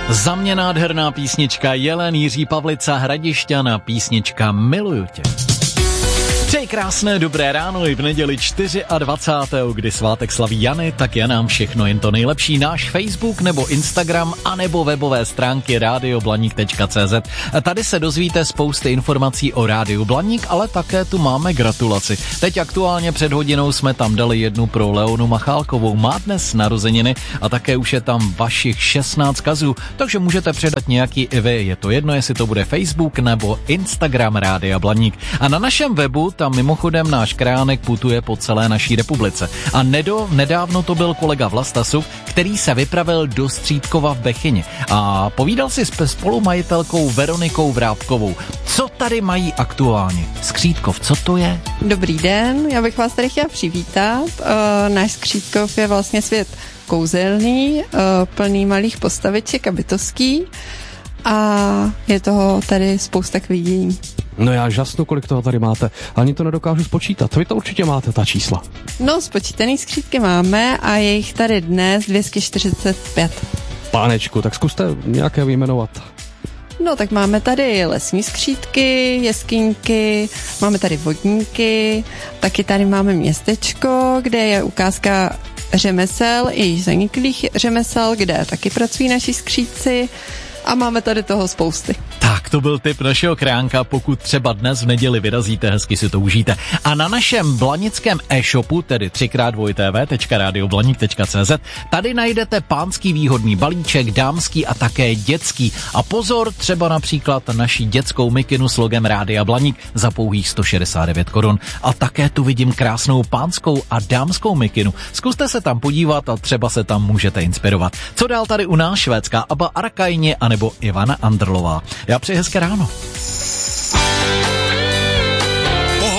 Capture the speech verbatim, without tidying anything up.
Za mě nádherná písnička Jelen, Jiří Pavlica, Hradišťana, písnička Miluju tě. Přeji krásné dobré ráno i v neděli dvacátého čtvrtého kdy svátek slaví Jany, tak je nám všechno jen to nejlepší. Náš Facebook nebo Instagram anebo webové stránky rádio blaník tečka cé zet. Tady se dozvíte spousty informací o Rádiu Blaník, ale také tu máme gratulaci. Teď aktuálně před hodinou jsme tam dali jednu pro Leonu Machálkovou. Má dnes narozeniny a také už je tam vašich šestnáct kazů, takže můžete předat nějaký i vy. Je to jedno, jestli to bude Facebook nebo Instagram Rádia Blaník. A na našem webu tam mimochodem náš kránek putuje po celé naší republice. A nedo, nedávno to byl kolega Vlastasův, který se vypravil do Střídkova v Bechyni a povídal si s spolumajitelkou Veronikou Vrátkovou. Co tady mají aktuálně? Skřídkov, co to je? Dobrý den, já bych vás tady chtěla přivítat. Uh, náš Skřídkov je vlastně svět kouzelný, uh, plný malých postaviček a bytostí a je toho tady spousta k vidění. No já žasnu, kolik toho tady máte. Ani to nedokážu spočítat. Vy to určitě máte, ta čísla. No, spočítaný skřítky máme a je jich tady dnes dvě stě čtyřicet pět. Pánečku, tak zkuste nějaké vyjmenovat. No, tak máme tady lesní skřítky, jeskyňky, máme tady vodníky, taky tady máme městečko, kde je ukázka řemesel i již zaniklých řemesel, kde taky pracují naši skřítci. A máme tady toho spousty. Tak, to byl tip našeho kránka, pokud třeba dnes v neděli vyrazíte, hezky si to užijte. A na našem blanickém e-shopu, tedy tři krát w w w tečka radio blaník tečka cé zet, tady najdete pánský výhodný balíček, dámský a také dětský. A pozor, třeba například naši dětskou mikinu s logem Rádia Blaník za pouhých sto šedesát devět korun. A také tu vidím krásnou pánskou a dámskou mikinu. Zkuste se tam podívat a třeba se tam můžete inspirovat. Co dál tady u nás? Švédská Abba Arakaini a nebo Ivana Andrlová. Já přeji hezké ráno.